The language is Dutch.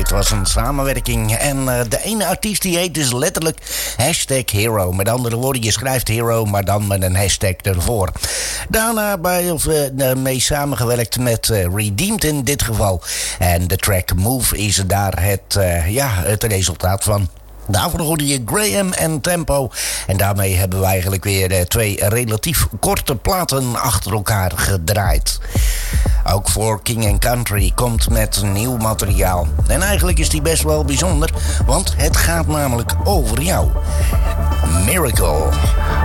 Dit was een samenwerking. En de ene artiest die heet dus letterlijk #Hero. Met andere woorden, je schrijft Hero, maar dan met een hashtag ervoor. Daarna mee samengewerkt met Redeemed in dit geval. En de track Move is daar het resultaat van. Daarvoor hoorde je Graham en Tempo. En daarmee hebben we eigenlijk weer 2 relatief korte platen achter elkaar gedraaid. Ook voor King & Country komt met nieuw materiaal. En eigenlijk is die best wel bijzonder, want het gaat namelijk over jou. Miracle.